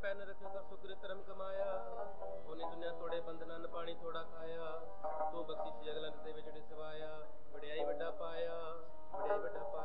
PAN ਰੱਖਿਓ ਕਰ ਸੁਕ੍ਰਿਤ ਧਰਮ ਕਮਾਇਆ। ਉਹਨੇ ਦੁਨੀਆ ਤੋੜੇ ਬੰਧਨਾਂ ਪਾਣੀ ਥੋੜਾ ਖਾਇਆ। ਤੂੰ ਬਖਸ਼ਿਸ਼ ਅਗਲਨ ਦੇ ਵਿੱਚ ਸਵਾਇਆ।